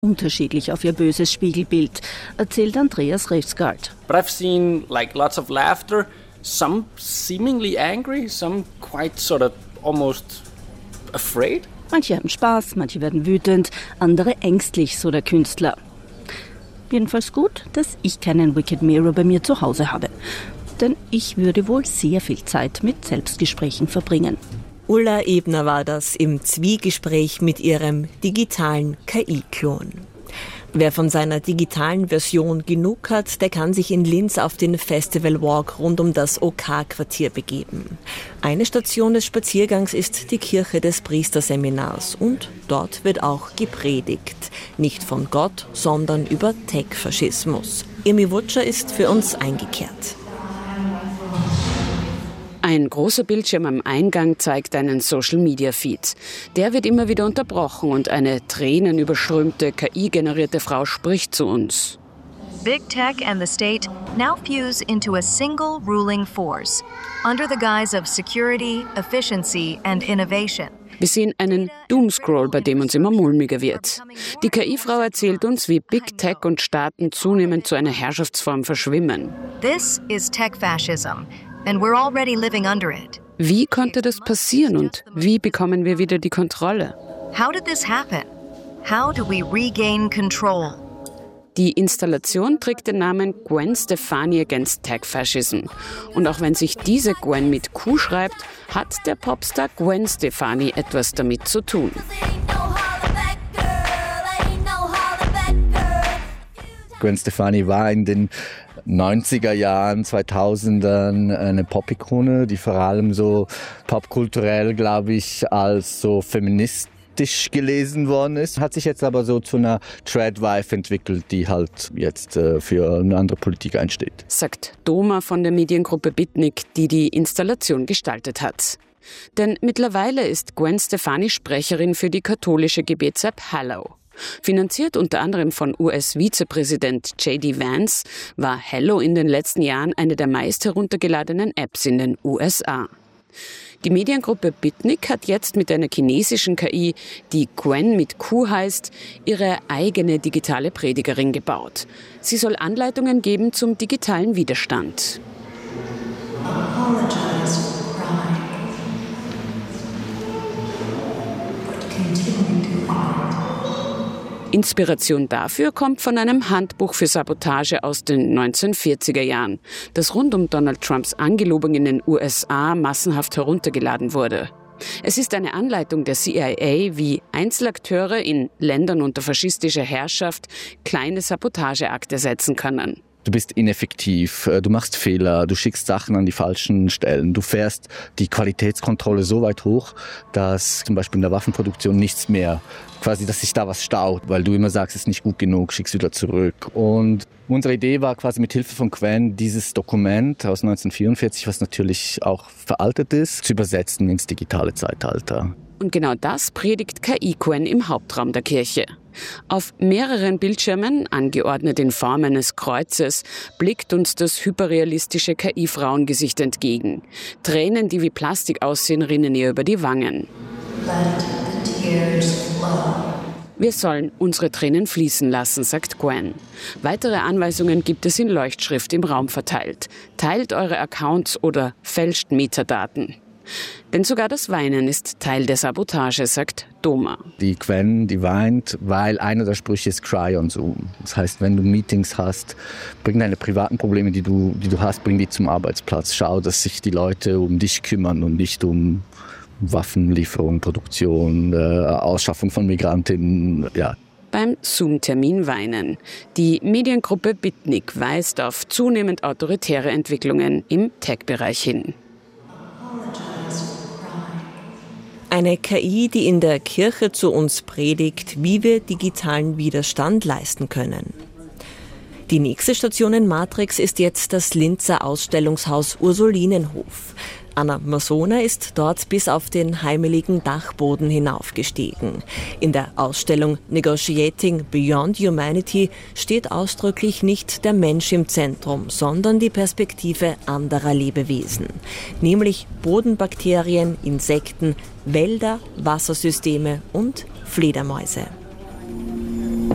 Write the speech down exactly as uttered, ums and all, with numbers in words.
unterschiedlich auf ihr böses Spiegelbild, erzählt Andreas Refsgaard. But I've seen like lots of laughter, some seemingly angry, some quite sort of almost afraid. Manche haben Spaß, manche werden wütend, andere ängstlich, so der Künstler. Jedenfalls gut, dass ich keinen Wicked Mirror bei mir zu Hause habe. Denn ich würde wohl sehr viel Zeit mit Selbstgesprächen verbringen. Ulla Ebner war das im Zwiegespräch mit ihrem digitalen K I-Klon. Wer von seiner digitalen Version genug hat, der kann sich in Linz auf den Festival Walk rund um das O K-Quartier begeben. Eine Station des Spaziergangs ist die Kirche des Priesterseminars und dort wird auch gepredigt. Nicht von Gott, sondern über Tech-Faschismus. Irmi Wutscher ist für uns eingekehrt. Ein großer Bildschirm am Eingang zeigt einen Social-Media-Feed. Der wird immer wieder unterbrochen und eine tränenüberströmte, K I-generierte Frau spricht zu uns. Big Tech and the state now fuse into a single ruling force, under the guise of security, efficiency and innovation. Wir sehen einen Doomscroll, bei dem uns immer mulmiger wird. Die K I-Frau erzählt uns, wie Big Tech und Staaten zunehmend zu einer Herrschaftsform verschwimmen. This is tech fascism. And we're already living under it. Wie konnte das passieren und wie bekommen wir wieder die Kontrolle? How did this happen? How do we regain control? Die Installation trägt den Namen Gwen Stefani Against Tech Fascism. Und auch wenn sich diese Gwen mit Q schreibt, hat der Popstar Gwen Stefani etwas damit zu tun. Gwen Stefani war in den neunziger Jahren, zweitausendern eine Pop-Ikone, die vor allem so popkulturell, glaube ich, als so feministisch gelesen worden ist. Hat sich jetzt aber so zu einer Tradwife entwickelt, die halt jetzt äh, für eine andere Politik einsteht. Sagt Doma von der Mediengruppe Bitnik, die die Installation gestaltet hat. Denn mittlerweile ist Gwen Stefani Sprecherin für die katholische Gebets-App Hallow. Finanziert unter anderem von U S-Vizepräsident J D Vance, war Hallow in den letzten Jahren eine der meist heruntergeladenen Apps in den U S A. Die Mediengruppe Bitnik hat jetzt mit einer chinesischen K I, die Gwen mit Q heißt, ihre eigene digitale Predigerin gebaut. Sie soll Anleitungen geben zum digitalen Widerstand. Apologize for crying. But continue to fight. Inspiration dafür kommt von einem Handbuch für Sabotage aus den neunzehnhundertvierziger Jahren, das rund um Donald Trumps Angelobung in den U S A massenhaft heruntergeladen wurde. Es ist eine Anleitung der C I A, wie Einzelakteure in Ländern unter faschistischer Herrschaft kleine Sabotageakte setzen können. Du bist ineffektiv, du machst Fehler, du schickst Sachen an die falschen Stellen, du fährst die Qualitätskontrolle so weit hoch, dass zum Beispiel in der Waffenproduktion nichts mehr, quasi, dass sich da was staut, weil du immer sagst, es ist nicht gut genug, schickst wieder zurück. Und unsere Idee war quasi mit Hilfe von Gwen dieses Dokument aus neunzehnhundertvierundvierzig, was natürlich auch veraltet ist, zu übersetzen ins digitale Zeitalter. Und genau das predigt K I-Gwen im Hauptraum der Kirche. Auf mehreren Bildschirmen, angeordnet in Form eines Kreuzes, blickt uns das hyperrealistische K I-Frauengesicht entgegen. Tränen, die wie Plastik aussehen, rinnen ihr über die Wangen. Let the tears flow. Wir sollen unsere Tränen fließen lassen, sagt Gwen. Weitere Anweisungen gibt es in Leuchtschrift im Raum verteilt. Teilt eure Accounts oder fälscht Metadaten. Denn sogar das Weinen ist Teil der Sabotage, sagt Doma. Die Gwen, die weint, weil einer der Sprüche ist Cry on Zoom. Das heißt, wenn du Meetings hast, bring deine privaten Probleme, die du, die du hast, bring die zum Arbeitsplatz. Schau, dass sich die Leute um dich kümmern und nicht um Waffenlieferung, Produktion, äh, Ausschaffung von Migrantinnen, ja. Beim Zoom-Termin weinen. Die Mediengruppe Bitnik weist auf zunehmend autoritäre Entwicklungen im Tech-Bereich hin. Eine K I, die in der Kirche zu uns predigt, wie wir digitalen Widerstand leisten können. Die nächste Station in Matrix ist jetzt das Linzer Ausstellungshaus Ursulinenhof. Anna Masona ist dort bis auf den heimeligen Dachboden hinaufgestiegen. In der Ausstellung Negotiating Beyond Humanity steht ausdrücklich nicht der Mensch im Zentrum, sondern die Perspektive anderer Lebewesen, nämlich Bodenbakterien, Insekten, Wälder, Wassersysteme und Fledermäuse.